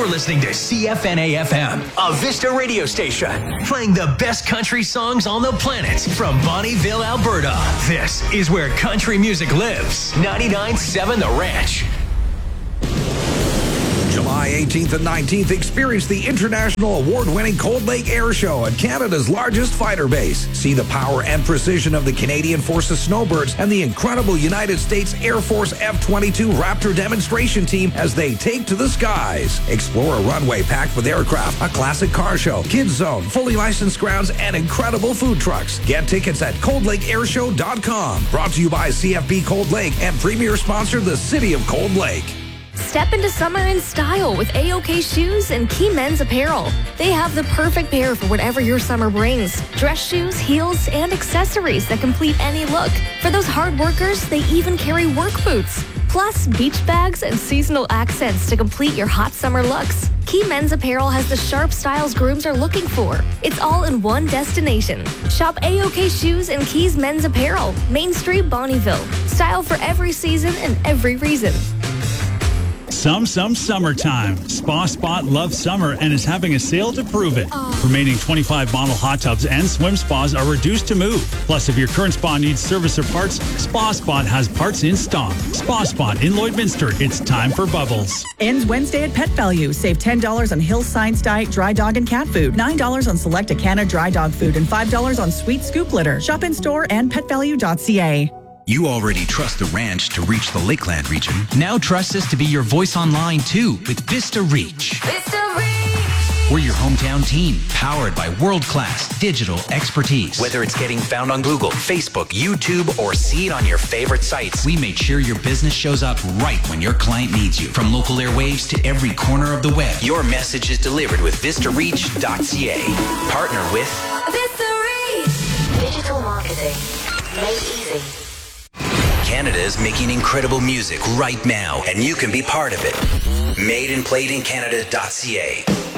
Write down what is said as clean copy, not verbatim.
listening to CFNA-FM, a Vista radio station, playing the best country songs on the planet from Bonnyville, Alberta. This is where country music lives. 99.7 The Ranch. July 18th and 19th, experience the international award-winning Cold Lake Air Show at Canada's largest fighter base. See the power and precision of the Canadian Forces Snowbirds and the incredible United States Air Force F-22 Raptor demonstration team as they take to the skies. Explore a runway packed with aircraft, a classic car show, kids zone, fully licensed grounds, and incredible food trucks. Get tickets at coldlakeairshow.com. Brought to you by CFB Cold Lake and premier sponsor, the City of Cold Lake. Step into summer in style with A-OK Shoes and Key Men's Apparel. They have the perfect pair for whatever your summer brings. Dress shoes, heels, and accessories that complete any look. For those hard workers, they even carry work boots. Plus, beach bags and seasonal accents to complete your hot summer looks. Key Men's Apparel has the sharp styles grooms are looking for. It's all in one destination. Shop A-OK Shoes and Keys Men's Apparel, Main Street, Bonnyville. Style for every season and every reason. Summertime. Spa Spot loves summer and is having a sale to prove it. Remaining 25 model hot tubs and swim spas are reduced to move. Plus, if your current spa needs service or parts, Spa Spot has parts in stock. Spa Spot in Lloydminster. It's time for bubbles. Ends Wednesday at Pet Value. Save $10 on Hill's Science Diet dry dog and cat food, $9 on select Acana dry dog food, and $5 on sweet scoop litter. Shop in store and petvalue.ca. You already trust the ranch to reach the Lakeland region. Now trust us to be your voice online too with Vista Reach. Vista Reach! We're your hometown team, powered by world-class digital expertise. Whether it's getting found on Google, Facebook, YouTube, or see it on your favorite sites, we make sure your business shows up right when your client needs you. From local airwaves to every corner of the web, your message is delivered with VistaReach.ca. Partner with Vista Reach! Digital marketing made easy. Canada is making incredible music right now, and you can be part of it. Made and played in Canada.ca.